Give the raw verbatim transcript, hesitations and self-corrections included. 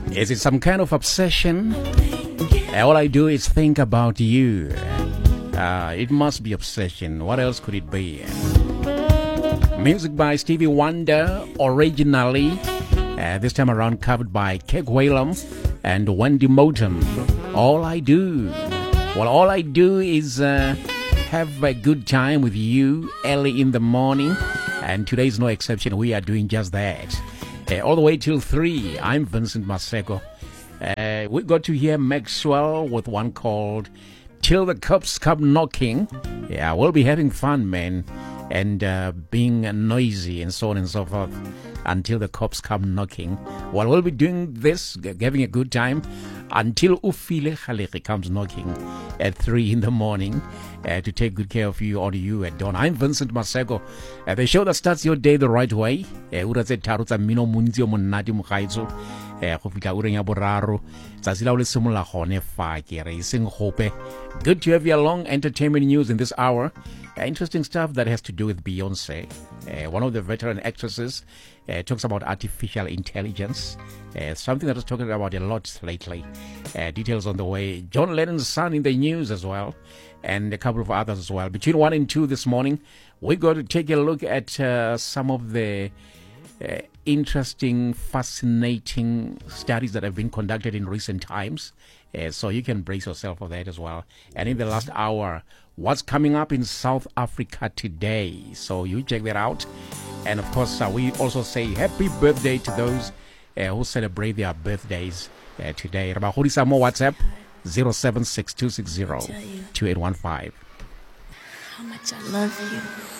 Is it some kind of obsession? All I do is think about you. Uh, it must be obsession. What else could it be? Music by Stevie Wonder, originally. Uh, this time around covered by Keg Whalum and Wendy Moten. All I do. Well, all I do is uh, have a good time with you early in the morning. And today is no exception. We are doing just that. Uh, all the way till three. I'm Vincent Maseko. Uh, we got to hear Maxwell with one called Till the Cops Come Knocking. Yeah, we'll be having fun, man. And uh, being noisy and so on and so forth until the cops come knocking. Well, we'll be doing this, having a good time until Ufile Khaleki comes knocking at three in the morning uh, to take good care of you or you at dawn. I'm Vincent Maseko. Uh, the show that starts your day the right way. Ura tse tharo tsa mmino montsi o monate mo gaetso. Eh go fitla ureng ya boraro. Tsatsi la o le simolla gone fa ke re iseng gope. Good to have you along. Entertainment news in this hour. Uh, interesting stuff that has to do with Beyonce. Uh, one of the veteran actresses uh, talks about artificial intelligence, uh, something that is talked about a lot lately. Uh, details on the way. John Lennon's son in the news as well, and a couple of others as well. Between one and two this morning, we're going to take a look at uh, some of the uh, interesting, fascinating studies that have been conducted in recent times. Uh, so you can brace yourself for that as well. And in the last hour, what's coming up in South Africa today? So you check that out. And of course, uh, we also say happy birthday to those uh, who celebrate their birthdays uh, today. Rabahuri more WhatsApp zero seven six two six zero two eight one five. How much I love you.